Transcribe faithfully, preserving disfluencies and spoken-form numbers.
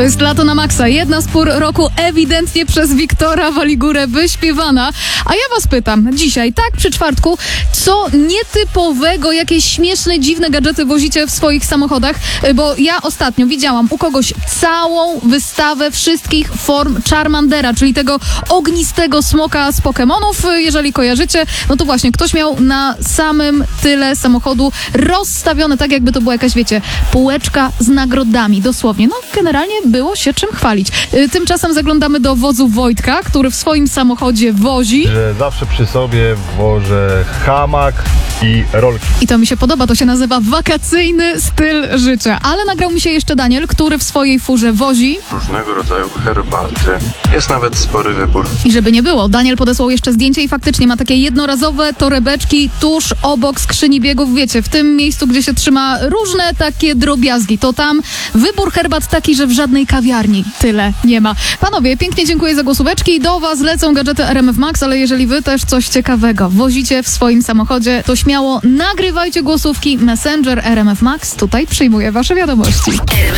jest Lato na maksa. Jedna z pór roku ewidentnie przez Wiktora Waligurę wyśpiewana. A ja was pytam dzisiaj, tak przy czwartku, co nietypowego, jakieś śmieszne, dziwne gadżety wozicie w swoich samochodach? Bo ja ostatnio widziałam u kogoś całą wystawę wszystkich form Charmandera, czyli tego ognistego smoka z Pokemonów. Jeżeli kojarzycie, no to właśnie ktoś miał na samym tyle samochodu rozstawione, tak jakby to była jakaś, wiecie, półeczka z nagrodami, dosłownie. No generalnie było się czym chwalić. Tymczasem zaglądamy do wozu Wojtka, który w swoim samochodzie wozi. Że zawsze przy sobie wożę hamak i rolki. I to mi się podoba, to się nazywa wakacyjny styl życia. Ale nagrał mi się jeszcze Daniel, który w swojej furze wozi. Różnego rodzaju herbaty. Jest nawet spory wybór. I żeby nie było, Daniel podesłał jeszcze zdjęcie i faktycznie ma takie jednorazowe torebeczki tuż obok skrzyni biegów. Wiecie, w tym miejscu, gdzie się trzyma różne takie drobiazgi. To tam wybór herbat taki, że w żadnej kawiarni tyle nie ma. Panowie, pięknie dziękuję za głosóweczki. Do was lecą gadżety R M F Max, ale jeżeli wy też coś ciekawego wozicie w swoim samochodzie, to śmiało nagrywajcie głosówki. Messenger R M F Max tutaj przyjmuje wasze wiadomości.